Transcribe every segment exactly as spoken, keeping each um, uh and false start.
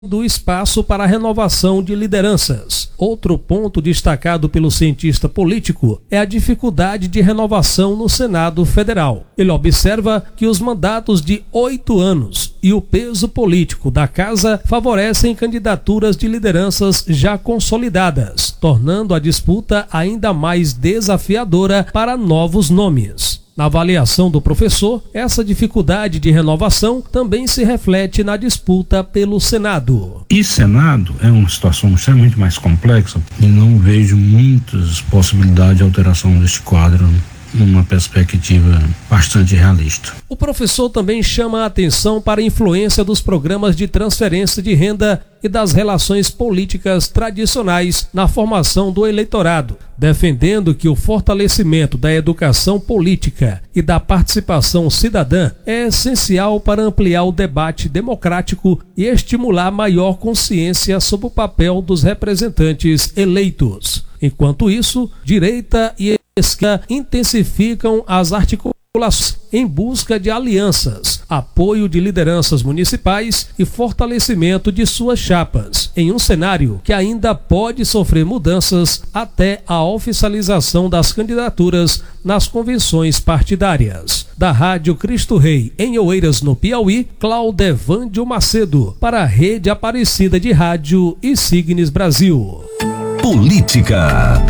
do espaço para a renovação de lideranças. Outro ponto destacado pelo cientista político é a dificuldade de renovação no Senado Federal. Ele observa que os mandatos de oito anos e o peso político da casa favorecem candidaturas de lideranças já consolidadas, tornando a disputa ainda mais desafiadora para novos nomes. Na avaliação do professor, essa dificuldade de renovação também se reflete na disputa pelo Senado. E Senado é uma situação extremamente mais complexa e não vejo muitas possibilidades de alteração deste quadro numa perspectiva bastante realista. O professor também chama a atenção para a influência dos programas de transferência de renda e das relações políticas tradicionais na formação do eleitorado, defendendo que o fortalecimento da educação política e da participação cidadã é essencial para ampliar o debate democrático e estimular maior consciência sobre o papel dos representantes eleitos. Enquanto isso, direita e esquerda intensificam as articulações em busca de alianças, apoio de lideranças municipais e fortalecimento de suas chapas, em um cenário que ainda pode sofrer mudanças até a oficialização das candidaturas nas convenções partidárias. Da Rádio Cristo Rei, em Oeiras, no Piauí, Claudevândio Macedo, para a Rede Aparecida de Rádio e Signes Brasil. Política.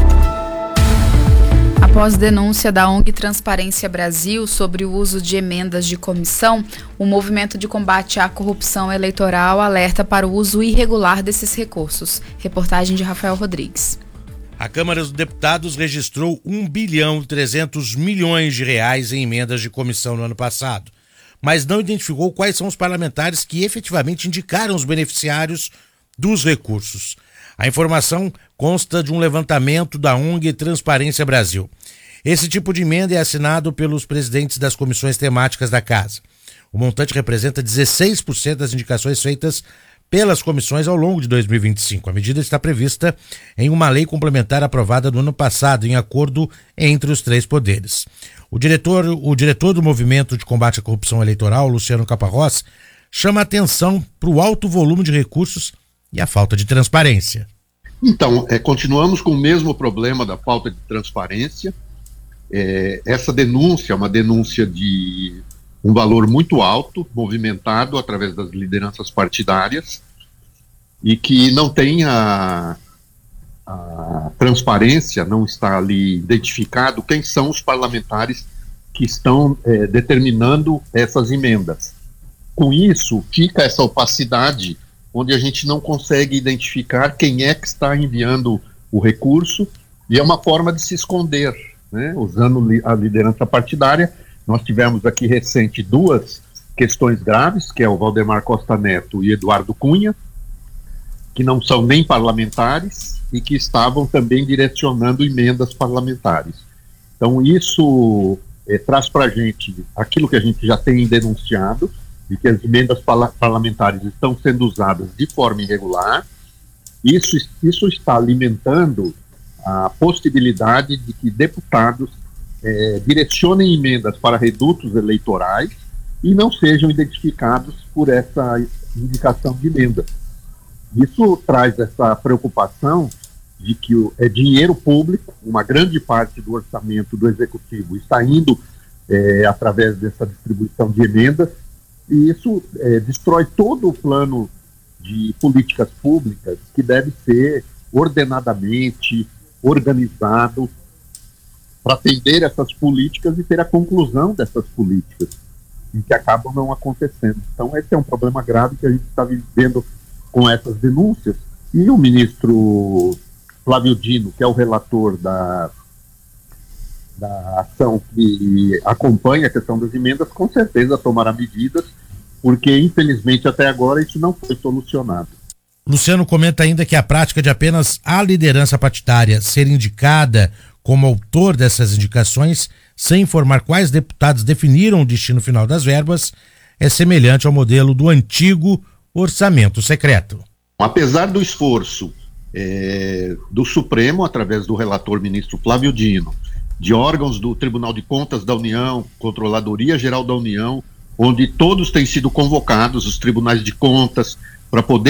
Após denúncia da O N G Transparência Brasil sobre o uso de emendas de comissão, o Movimento de Combate à Corrupção Eleitoral alerta para o uso irregular desses recursos. Reportagem de Rafael Rodrigues. A Câmara dos Deputados registrou um bilhão e trezentos milhões de reais em emendas de comissão no ano passado, mas não identificou quais são os parlamentares que efetivamente indicaram os beneficiários dos recursos. A informação consta de um levantamento da O N G Transparência Brasil. Esse tipo de emenda é assinado pelos presidentes das comissões temáticas da Casa. O montante representa dezesseis por cento das indicações feitas pelas comissões ao longo de dois mil e vinte e cinco. A medida está prevista em uma lei complementar aprovada no ano passado, em acordo entre os três poderes. O diretor, o diretor do Movimento de Combate à Corrupção Eleitoral, Luciano Caparrós, chama atenção para o alto volume de recursos e a falta de transparência. Então, é, continuamos com o mesmo problema da falta de transparência. É, essa denúncia é uma denúncia de um valor muito alto, movimentado através das lideranças partidárias, e que não tem a, a transparência, não está ali identificado quem são os parlamentares que estão é, determinando essas emendas. Com isso, fica essa opacidade, onde a gente não consegue identificar quem é que está enviando o recurso, e é uma forma de se esconder, né? Usando a liderança partidária. Nós tivemos aqui recente duas questões graves, que é o Valdemar Costa Neto e Eduardo Cunha, que não são nem parlamentares e que estavam também direcionando emendas parlamentares. Então isso é, traz para a gente aquilo que a gente já tem denunciado, de que as emendas parlamentares estão sendo usadas de forma irregular. Isso, isso está alimentando a possibilidade de que deputados é, direcionem emendas para redutos eleitorais e não sejam identificados por essa indicação de emenda. Isso traz essa preocupação de que o, é dinheiro público, uma grande parte do orçamento do Executivo está indo é, através dessa distribuição de emendas, e isso é, destrói todo o plano de políticas públicas que deve ser ordenadamente organizado para atender essas políticas e ter a conclusão dessas políticas, e que acabam não acontecendo. Então esse é um problema grave que a gente está vivendo com essas denúncias, e o ministro Flávio Dino, que é o relator da, da ação que acompanha a questão das emendas, com certeza tomará medidas, porque infelizmente até agora isso não foi solucionado. Luciano comenta ainda que a prática de apenas a liderança partidária ser indicada como autor dessas indicações, sem informar quais deputados definiram o destino final das verbas, é semelhante ao modelo do antigo orçamento secreto. Apesar do esforço é, do Supremo, através do relator ministro Flávio Dino, de órgãos do Tribunal de Contas da União, Controladoria Geral da União, onde todos têm sido convocados, os tribunais de contas, para poder